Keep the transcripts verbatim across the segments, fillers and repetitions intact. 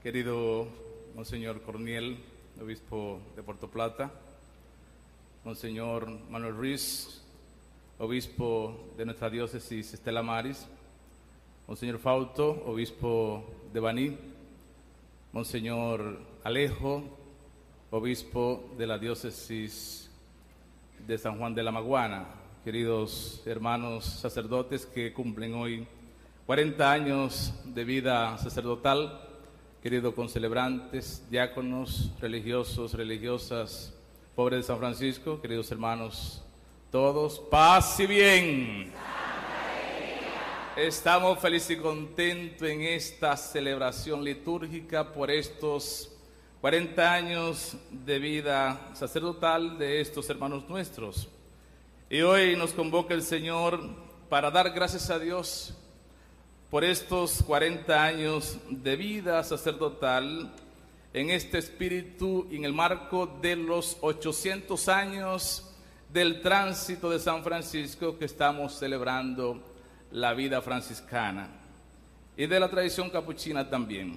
querido Monseñor Corniel, obispo de Puerto Plata, Monseñor Manuel Ruiz, obispo de nuestra diócesis Estela Maris, Monseñor Fausto, obispo de Baní, Monseñor Alejo, obispo de la diócesis de San Juan de la Maguana, queridos hermanos sacerdotes que cumplen hoy cuarenta años de vida sacerdotal, queridos concelebrantes, diáconos, religiosos, religiosas, pobres de San Francisco, queridos hermanos todos, paz y bien. Estamos felices y contentos en esta celebración litúrgica por estos cuarenta años de vida sacerdotal de estos hermanos nuestros. Y hoy nos convoca el Señor para dar gracias a Dios por estos cuarenta años de vida sacerdotal en este espíritu y en el marco de los ochocientos años del tránsito de San Francisco que estamos celebrando la vida franciscana y de la tradición capuchina también.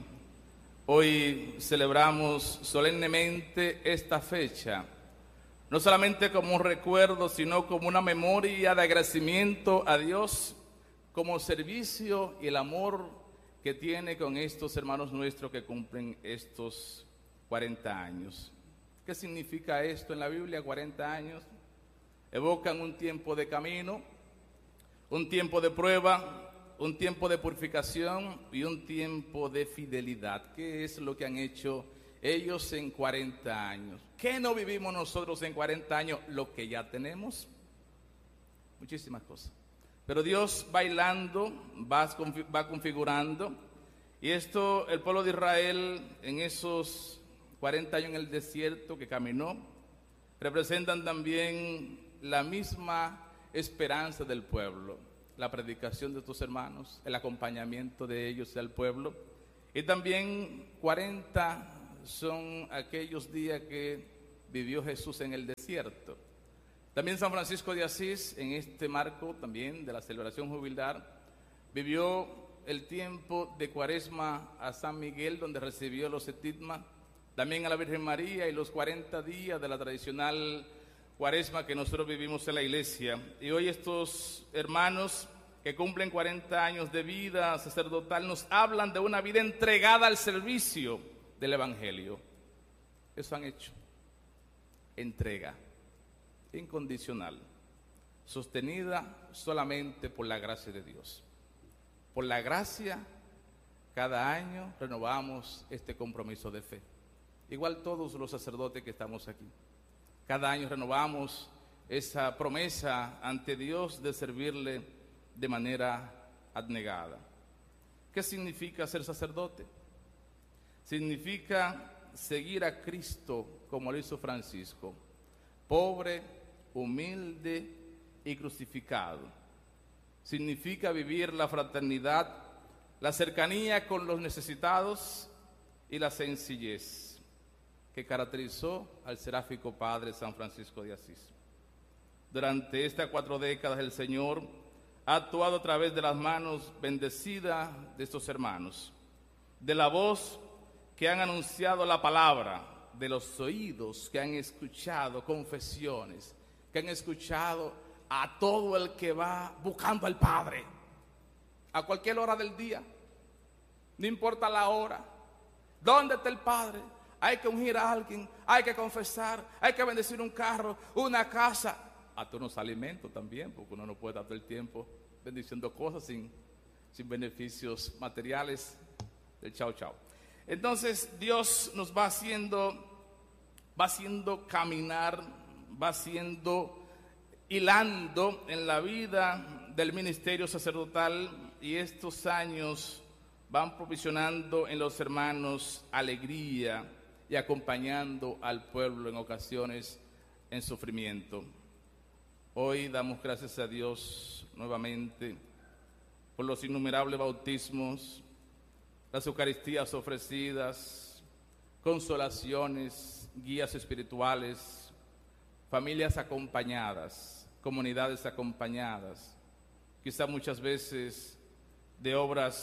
Hoy celebramos solemnemente esta fecha, no solamente como un recuerdo, sino como una memoria de agradecimiento a Dios, como servicio y el amor que tiene con estos hermanos nuestros que cumplen estos cuarenta años. ¿Qué significa esto en la Biblia? cuarenta años evocan un tiempo de camino, un tiempo de prueba, un tiempo de purificación y un tiempo de fidelidad. ¿Qué es lo que han hecho ellos en cuarenta años? ¿Qué no vivimos nosotros en cuarenta años? Lo que ya tenemos, muchísimas cosas. Pero Dios bailando, va, va configurando, y esto el pueblo de Israel en esos cuarenta años en el desierto que caminó, representan también la misma esperanza del pueblo, la predicación de estos hermanos, el acompañamiento de ellos al pueblo, y también cuarenta son aquellos días que vivió Jesús en el desierto. También San Francisco de Asís, en este marco también de la celebración jubilar, vivió el tiempo de Cuaresma a San Miguel, donde recibió los septismas, también a la Virgen María y los cuarenta días de la tradicional Cuaresma que nosotros vivimos en la iglesia. Y hoy estos hermanos que cumplen cuarenta años de vida sacerdotal nos hablan de una vida entregada al servicio del Evangelio. Eso han hecho, entrega incondicional, sostenida solamente por la gracia de Dios. Por la gracia, cada año renovamos este compromiso de fe. Igual todos los sacerdotes que estamos aquí. Cada año renovamos esa promesa ante Dios de servirle de manera abnegada. ¿Qué significa ser sacerdote? Significa seguir a Cristo como lo hizo Francisco, pobre, humilde y crucificado. Significa vivir la fraternidad, la cercanía con los necesitados y la sencillez que caracterizó al seráfico padre San Francisco de Asís. Durante estas cuatro décadas el Señor ha actuado a través de las manos bendecidas de estos hermanos, de la voz que han anunciado la palabra, de los oídos que han escuchado confesiones, que han escuchado a todo el que va buscando al Padre, a cualquier hora del día, no importa la hora. ¿Dónde está el Padre? Hay que ungir a alguien, hay que confesar, hay que bendecir un carro, una casa, hasta unos alimentos también, porque uno no puede estar todo el tiempo bendiciendo cosas sin, sin beneficios materiales del chao chao. Entonces Dios nos va haciendo, va haciendo caminar, va haciendo, hilando en la vida del ministerio sacerdotal, y estos años van provisionando en los hermanos alegría y acompañando al pueblo en ocasiones en sufrimiento. Hoy damos gracias a Dios nuevamente por los innumerables bautismos, las Eucaristías ofrecidas, consolaciones, guías espirituales, familias acompañadas, comunidades acompañadas, quizá muchas veces de obras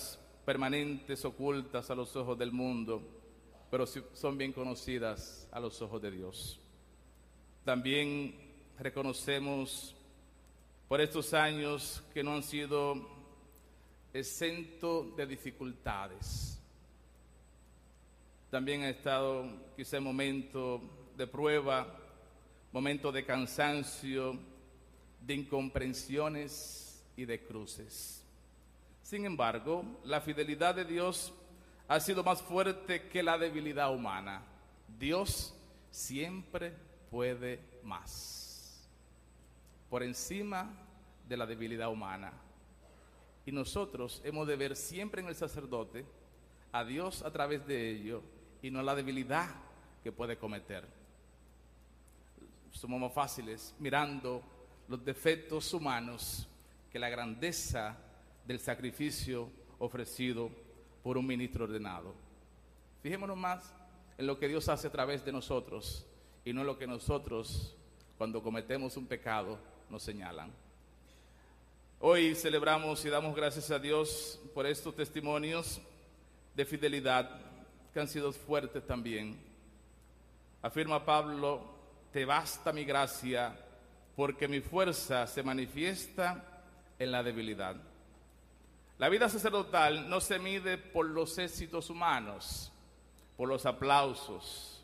permanentes, ocultas a los ojos del mundo, pero son bien conocidas a los ojos de Dios. También reconocemos por estos años que no han sido exentos de dificultades. También ha estado quizá en momentos de prueba, momentos de cansancio, de incomprensiones y de cruces. Sin embargo, la fidelidad de Dios ha sido más fuerte que la debilidad humana. Dios siempre puede más, por encima de la debilidad humana. Y nosotros hemos de ver siempre en el sacerdote a Dios a través de ello y no la debilidad que puede cometer. Somos más fáciles mirando los defectos humanos que la grandeza del sacrificio ofrecido por un ministro ordenado. Fijémonos más en lo que Dios hace a través de nosotros y no en lo que nosotros, cuando cometemos un pecado, nos señalan. Hoy celebramos y damos gracias a Dios por estos testimonios de fidelidad que han sido fuertes también. Afirma Pablo: te basta mi gracia, porque mi fuerza se manifiesta en la debilidad. La vida sacerdotal no se mide por los éxitos humanos, por los aplausos,